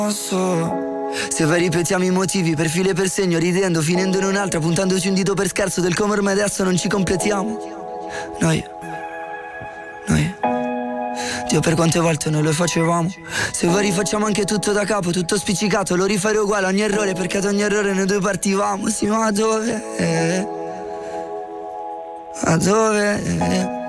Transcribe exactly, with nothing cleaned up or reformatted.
Se poi ripetiamo i motivi per filo e per segno, ridendo, finendo in un'altra, puntandoci un dito per scherzo del come ormai adesso non ci completiamo. Noi, noi, Dio, per quante volte noi lo facevamo. Se poi rifacciamo anche tutto da capo, tutto spiccicato, lo rifare uguale a ogni errore, perché ad ogni errore noi due partivamo. Sì, ma dove? Ma dove?